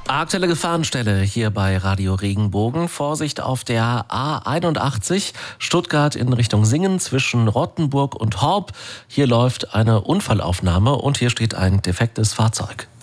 Aktuelle Gefahrenstelle hier bei Radio Regenbogen. Vorsicht auf der A81 Stuttgart in Richtung Singen zwischen Rottenburg und Horb. Hier läuft eine Unfallaufnahme und hier steht ein defektes Fahrzeug.